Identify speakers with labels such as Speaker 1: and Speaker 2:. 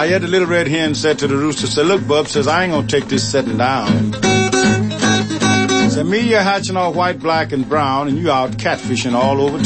Speaker 1: Now, yet the little red hen said to the rooster, said, look, bub, says, I ain't gonna take this sitting down. Said, me, you're hatching all white, black, and brown, and you out catfishing all over